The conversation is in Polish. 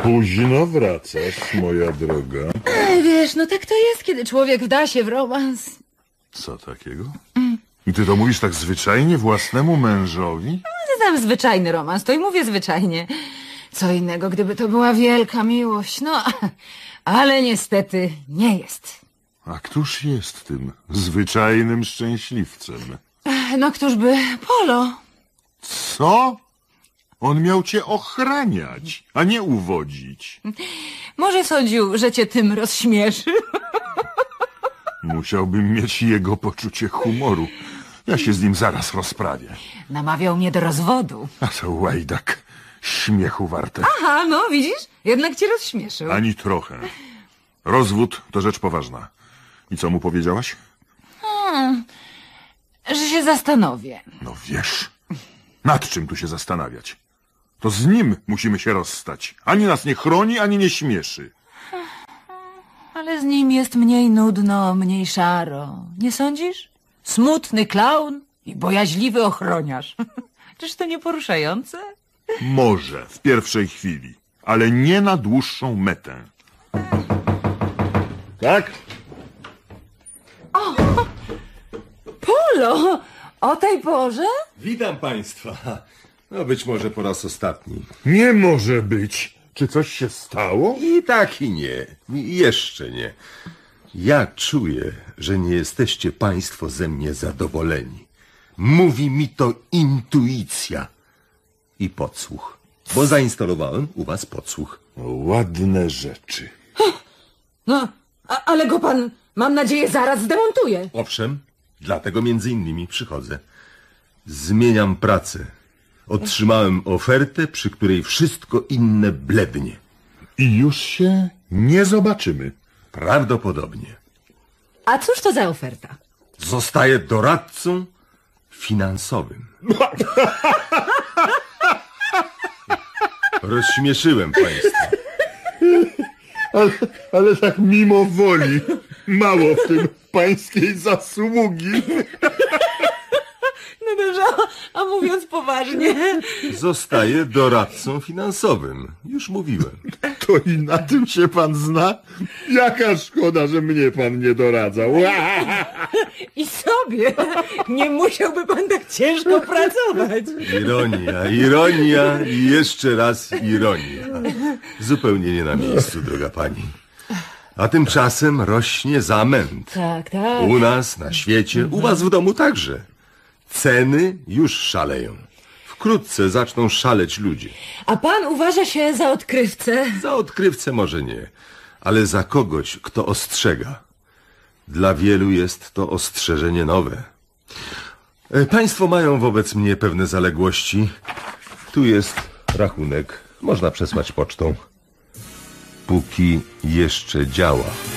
Późno wracasz, moja droga. Wiesz, no tak to jest, kiedy człowiek wda się w romans. Co takiego? I ty to mówisz tak zwyczajnie własnemu mężowi? Znam zwyczajny romans, to i mówię zwyczajnie. Co innego, gdyby to była wielka miłość. No, ale niestety nie jest. A któż jest tym zwyczajnym szczęśliwcem? No któż by? Polo. Co? On miał cię ochraniać, a nie uwodzić. Może sądził, że cię tym rozśmieszy? Musiałbym mieć jego poczucie humoru. Ja się z nim zaraz rozprawię. Namawiał mnie do rozwodu. A to łajdak. Śmiechu warte. Aha, no widzisz? Jednak cię rozśmieszył. Ani trochę. Rozwód to rzecz poważna. I co mu powiedziałaś? Że się zastanowię. No wiesz, nad czym tu się zastanawiać? To z nim musimy się rozstać. Ani nas nie chroni, ani nie śmieszy. Ale z nim jest mniej nudno, mniej szaro. Nie sądzisz? Smutny klaun i bojaźliwy ochroniarz. Czyż to nie poruszające? Może w pierwszej chwili, ale nie na dłuższą metę. Tak? Polo! O tej porze? Witam państwa. No być może po raz ostatni. Nie może być. Czy coś się stało? I tak i nie. Jeszcze nie. Ja czuję, że nie jesteście państwo ze mnie zadowoleni. Mówi mi to intuicja i podsłuch. Bo zainstalowałem u was podsłuch. Ładne rzeczy. No, ale go pan, mam nadzieję, zaraz zdemontuje. Owszem, dlatego między innymi przychodzę. Zmieniam pracę. Otrzymałem ofertę, przy której wszystko inne blednie. I już się nie zobaczymy. Prawdopodobnie. A cóż to za oferta? Zostaję doradcą finansowym. Rozśmieszyłem państwa. Ale tak mimo woli. Mało w tym pańskiej zasługi. No dobrze, a mówiąc poważnie... Zostaję doradcą finansowym. Już mówiłem. To i na tym się pan zna? Jaka szkoda, że mnie pan nie doradzał. I sobie nie musiałby pan tak ciężko pracować. Ironia, ironia i jeszcze raz ironia. Zupełnie nie na miejscu, droga pani. A tymczasem rośnie zamęt. Tak, tak. U nas, na świecie, u was w domu także. Ceny już szaleją. Wkrótce zaczną szaleć ludzie. A pan uważa się za odkrywcę? Za odkrywcę może nie, ale za kogoś, kto ostrzega. Dla wielu jest to ostrzeżenie nowe. Państwo mają wobec mnie pewne zaległości. Tu jest rachunek. Można przesłać pocztą. Póki jeszcze działa.